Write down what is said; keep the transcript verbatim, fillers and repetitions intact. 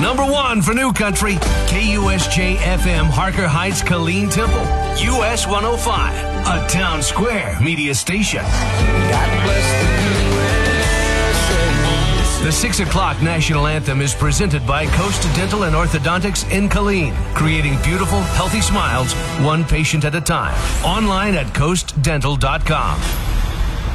Number one for New Country, K U S J F M, Harker Heights, Killeen Temple, U S one oh five, a Town Square media station. God bless the U S A. The six o'clock national anthem is presented by Coast Dental and Orthodontics in Killeen, creating beautiful, healthy smiles, one patient at a time. Online at coast dental dot com.